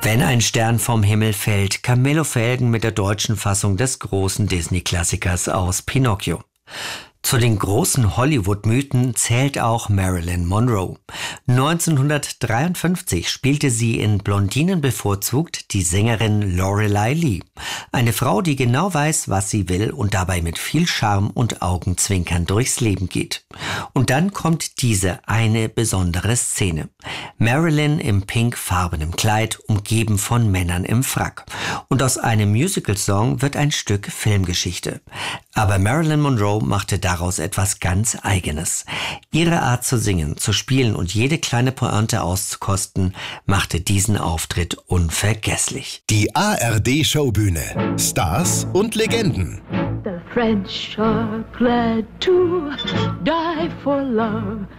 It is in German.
Wenn ein Stern vom Himmel fällt, Camillo Felgen mit der deutschen Fassung des großen Disney-Klassikers aus Pinocchio. Zu den großen Hollywood-Mythen zählt auch Marilyn Monroe. 1953 spielte sie in Blondinen bevorzugt die Sängerin Lorelei Lee. Eine Frau, die genau weiß, was sie will und dabei mit viel Charme und Augenzwinkern durchs Leben geht. Und dann kommt diese eine besondere Szene. Marilyn im pinkfarbenen Kleid, umgeben von Männern im Frack. Und aus einem Musical-Song wird ein Stück Filmgeschichte. Aber Marilyn Monroe machte daraus etwas ganz Eigenes. Ihre Art zu singen, zu spielen und jede kleine Pointe auszukosten, machte diesen Auftritt unvergesslich. Die ARD-Showbühne. Stars und Legenden. The French are glad to die for love.